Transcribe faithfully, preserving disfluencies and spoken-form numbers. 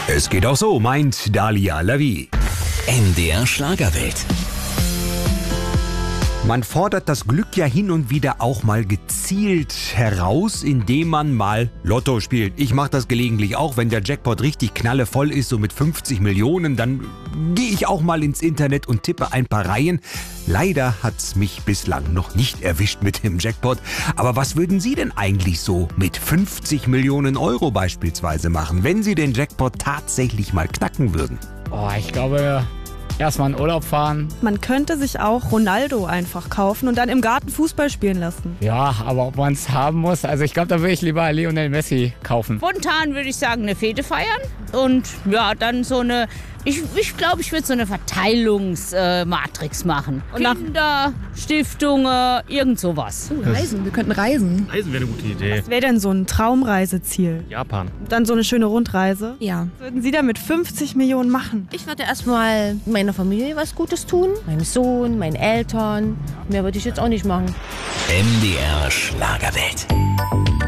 Es geht auch so, meint Dalia Lavi. M D R Schlagerwelt. Man fordert das Glück ja hin und wieder auch mal gezielt heraus, indem man mal Lotto spielt. Ich mache das gelegentlich auch, wenn der Jackpot richtig knallevoll ist, so mit fünfzig Millionen, dann gehe ich auch mal ins Internet und tippe ein paar Reihen. Leider hat's mich bislang noch nicht erwischt mit dem Jackpot. Aber was würden Sie denn eigentlich so mit fünfzig Millionen Euro beispielsweise machen, wenn Sie den Jackpot tatsächlich mal knacken würden? Oh, ich glaube, erstmal in Urlaub fahren. Man könnte sich auch Ronaldo einfach kaufen und dann im Garten Fußball spielen lassen. Ja, aber ob man es haben muss, also ich glaube, da würde ich lieber Lionel Messi kaufen. Spontan würde ich sagen, eine Fete feiern und ja, dann so eine, ich glaube, ich, glaub, ich würde so eine Verteilungsmatrix äh, machen. Und nach- Kinder, Stiftungen, irgend sowas. Reisen, wir könnten reisen. Reisen wäre eine gute Idee. Was wäre denn so ein Traumreiseziel? Japan. Dann so eine schöne Rundreise. Ja. Was würden Sie da mit fünfzig Millionen machen? Ich würde erstmal meiner Familie was Gutes tun. Meinem Sohn, meinen Eltern. Mehr würde ich jetzt auch nicht machen. M D R Schlagerwelt.